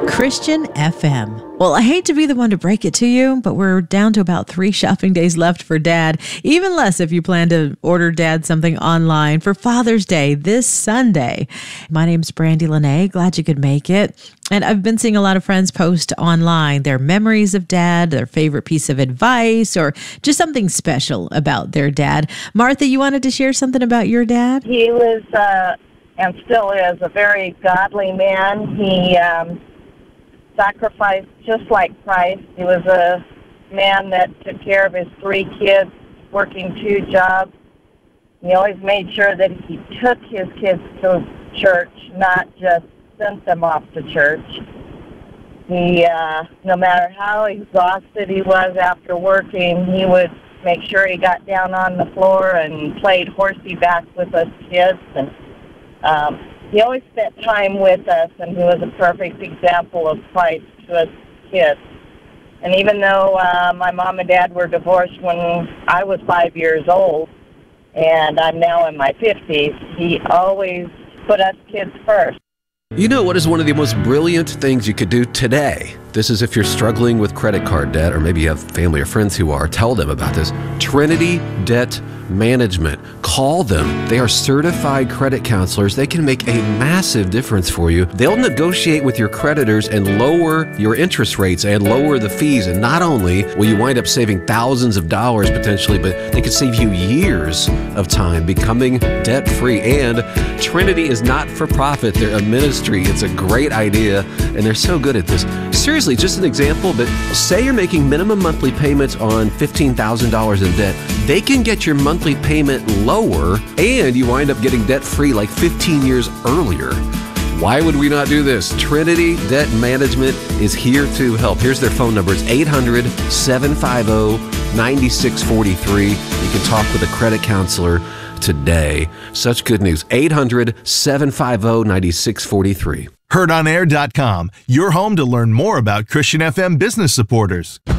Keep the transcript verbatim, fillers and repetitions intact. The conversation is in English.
Christian F M. Well, I hate to be the one to break it to you, but we're down to about three shopping days left for Dad. Even less if you plan to order Dad something online for Father's Day this Sunday. My name's Brandy Lene. Glad you could make it. And I've been seeing a lot of friends post online their memories of Dad, their favorite piece of advice, or just something special about their dad. Martha, you wanted to share something about your dad? He was, uh, and still is, a very godly man. He um, sacrificed just like Christ. He was a man that took care of his three kids, working two jobs. He always made sure that he took his kids to church, not just sent them off to church. He, uh, no matter how exhausted he was after working, he would make sure he got down on the floor and played horsey back with us kids. And um, he always spent time with us, and he was a perfect example of Christ to us kids. And even though uh, my mom and dad were divorced when I was five years old, and I'm now in my fifties, he always put us kids first. You know what is one of the most brilliant things you could do today? This is if you're struggling with credit card debt, or maybe you have family or friends who are. Tell them about this. Trinity Debt Management. Call them. They are certified credit counselors. They can make a massive difference for you. They'll negotiate with your creditors and lower your interest rates and lower the fees. And not only will you wind up saving thousands of dollars potentially, but they could save you years of time becoming debt-free. And Trinity is not for profit. They're a ministry. It's a great idea, and they're so good at this. Seriously, just an example, but say you're making minimum monthly payments on fifteen thousand dollars in debt. They can get your monthly payment lower, and you wind up getting debt-free like fifteen years earlier. Why would we not do this? Trinity Debt Management is here to help. Here's their phone number. It's eight hundred, seven five zero, nine six four three. You can talk with a credit counselor today. Such good news. eight hundred, seven five zero, nine six four three. heard on air dot com, your home to learn more about Christian F M business supporters.